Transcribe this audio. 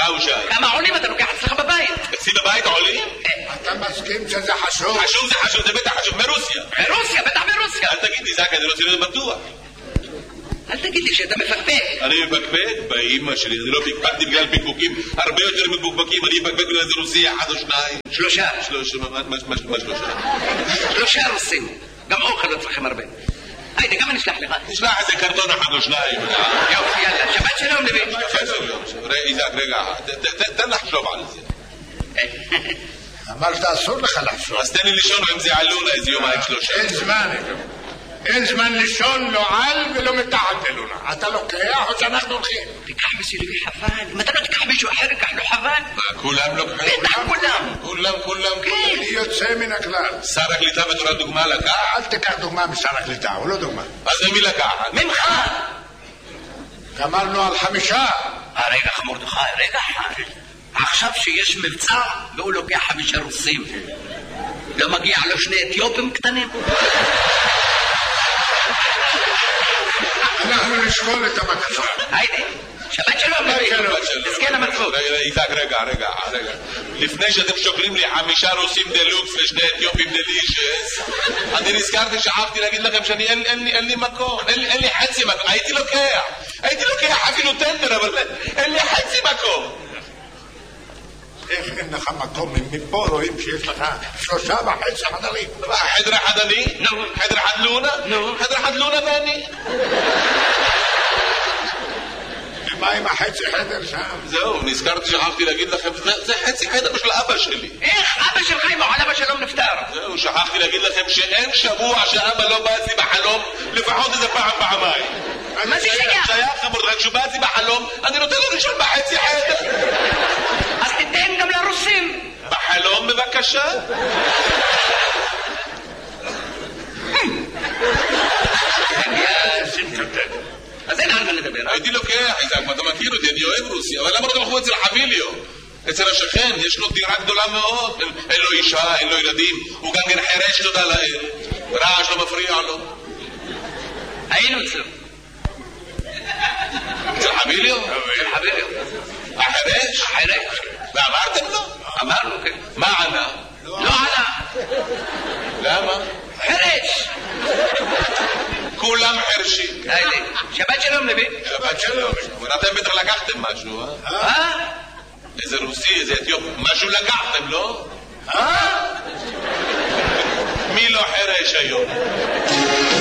ושי? כמה עולים אתה לוקח אצלך בבית? אצלי בבית עולים? אתה מסכים שזה חשוב? חשוב, זה בטח חשוב, מרוסיה. ברוסיה, בטח ברוסיה. אל תגיד לי, זק, אני רוצה להיות בטוח. אל תגיד לי שאתה מפקפק. אני מפקפק? באמא שלי, אני לא פקפקתי בגלל פקפוקים הרבה יותר מפוקפקים, אני מפקפק בגלל זה רוסי אחד או שניים. שלושה. מה שלושה? שלושה רוסים. גם אוכל אצלכם הרבה. היידה, גם אני אשלח לך. תשלח איזה קרטון אחד או שניים. יופי, יאללה, שבת שלום לוי. איזק, רגע, תן לחשוב על זה. אמרת אסור לך לחשוב. אז תן לי לישון עם זה עלונה איזה יומיים שלושה. אין זמן לישון, לא על ולא מתחת אלונה. אתה לוקח או שאנחנו הולכים? תיקח בשבילי חבל. אם אתה לא תיקח מישהו אחר, ייקח לו חבל. כולם לוקחים? בטח כולם. כולם. אני יוצא מן הכלל. שר הקליטה בתור הדוגמה לקח? אל תיקח דוגמה משר הקליטה, הוא לא דוגמה. אז ממי לקחת? ממך. גמרנו על 5. רגע מרדכי, רגע אחד. עכשיו שיש מבצע והוא לוקח 5 רוסים, לא מגיע לו 2 אתיופים קטנים? אנחנו נשקול את הבקשה. היידה, שבת שלום. תזכן המצוות. איזק, רגע. לפני שאתם שוקלים לי 5 רוסים דלוקס ו2 אתיופים דלישס, אני נזכרתי, שכחתי להגיד לכם שאני אין לי מקום, אין לי חצי מקום. הייתי לוקח אפילו טנדר, אבל אין לי חצי מקום. איך אין לך מקום? מפה רואים שיש לך 3.5 חדרים. חדר אחד אני? חדר אחד לונה? חדר אחד לונה ואני. מה עם החצי חדר שם? זהו, נזכרתי, שכחתי להגיד לכם, זה חצי חדר של אבא שלי. איך אבא שלך עם עליו השלום נפטר? זהו, שכחתי להגיד לכם שאין שבוע שאבא לא בא אצלי בחלום, לפחות איזה פעמיים. מה זה שייך? מרדכי, כשהוא בא אצלי בחלום, אני נותן לו לישון בחצי חדר. אז תיתן גם לרוסים. בחלום בבקשה. אז אין על מה לדבר. הייתי לוקח, איזק, אתה מכיר אותי, אני אוהב רוסיה, אבל למה לא תלכו אצל חביליו? אצל השכן, יש לו דירה גדולה מאוד, אין לו אישה, אין לו ילדים, הוא גם כן חרש, תודה לאל, רעש לא מפריע לו. היינו אצלו. אצל חביליו? אצל חביליו. החרש? ואמרתם לו? אמרנו, כן. מה ענה? לא ענה. למה? חרש. כולם חרשים. שבת שלום לוי. שבת שלום. אתם בטח לקחתם משהו, איזה רוסי, איזה אתיופי, משהו לקחתם, לא? מי לא חרש היום?